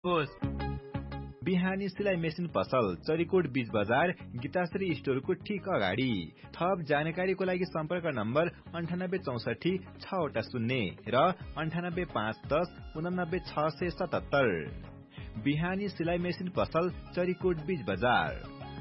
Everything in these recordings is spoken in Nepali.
होस्। बिहानी सिलाई मेसिन पसल चरीकोट बीच बजार गीताश्री स्टोरको ठीक अगाडि। थप जानकारीको लागि सम्पर्क नम्बर 9864 680 र 9851 89 677। बिहानी सिलाई मेसिन पसल चरीकोट बीच बजार।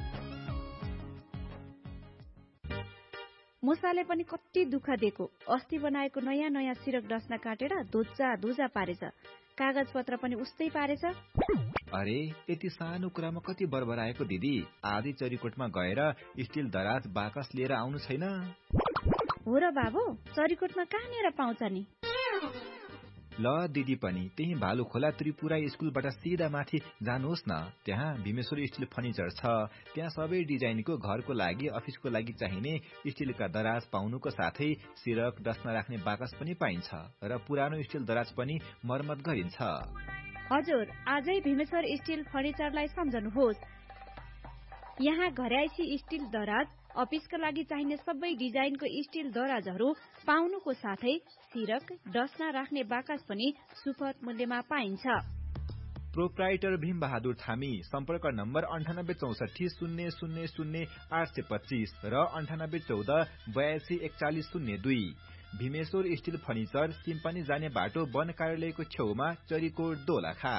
मुसाले पनि कति दुःख दिएको। अस्ति बनाएको नयाँ नयाँ सिरक डस्ना काटेर धुजा पारेछ। कागज पत्र पनि उस्तै पारेछ। अरे यति सानो कुरामा कति बरबराएको दिदी। आधी चरीकोटमा गएर स्टिल दराज बाकस लिएर आउनु छैन? हो र बाबु, चरीकोटमा कहाँनिर पाउँछ नि? ल दिदी पनि त्यही भालु खोला त्रिपुरा स्कुलबाट सिधा माथि जानुहोस् न। त्यहाँ भीमेश्वर स्टिल फर्निचर छ। त्यहाँ सबै डिजाइनको घरको लागि अफिसको लागि चाहिने स्टिलका दराज पाउनुको साथै सिरक डस्ना राख्ने बाकस पनि पाइन्छ र पुरानो स्टिल दराज पनि मर्मत गरिन्छ। हजुर, आजै भीमेश्वर स्टिल फर्निचरलाई सम्झनुहोस्। यहाँ घरयाइसी स्टिल दराज, अफिसका लागि चाहिने सबै डिजाइनको स्टिल दराजहरू पाउनुको साथै सिरक डस्ना राख्ने बाकस पनि सुपथ मूल्यमा पाइन्छ। प्रोप्राइटर भीम बहादुर थामी। सम्पर्क नम्बर 9864 000 825 र 9814 82 4102। भीमेश्वर स्टिल फर्निचर, सिम्पनी जाने बाटो वन कार्यालयको छेउमा, चरीकोट दोलखा।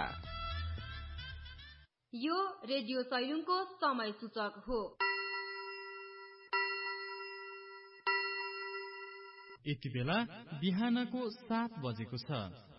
यो रेडियो सैलुङको समय सूचक हो। यति बेला बिहानको 7 बजेको छ।